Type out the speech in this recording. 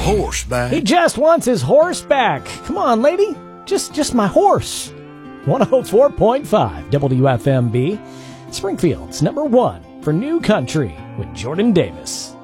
horse back. He just wants his horse back. Come on, lady. Just my horse. 104.5 WFMB. Springfield's number one for New Country with Jordan Davis.